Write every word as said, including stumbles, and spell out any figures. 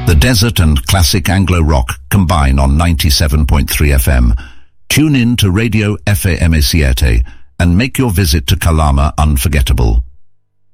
The desert and classic Anglo-rock combine on ninety-seven point three F M. Tune in to Radio F A M E Siete and make your visit to Calama unforgettable.